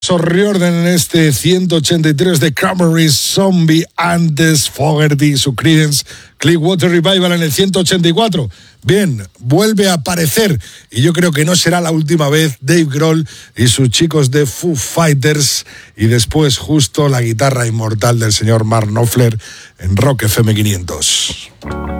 Reorden en este 183 de Cranberries, Zombie and the Fogerty, su Creedence Clearwater Revival en el 184. Bien, vuelve a aparecer y yo creo que no será la última vez Dave Grohl y sus chicos de Foo Fighters, y después justo la guitarra inmortal del señor Mark Knopfler en Rock FM 500.